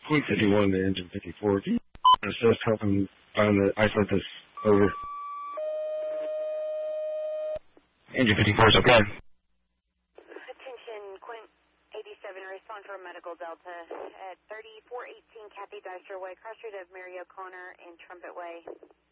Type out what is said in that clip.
Point 51 to engine 54. Can you assist helping find the isolate this over? Engine 54 is okay. Attention, Quint 87, respond for medical Delta at 3418 Kathy Dyster Way, cross street of Mary O'Connor and Trumpet Way.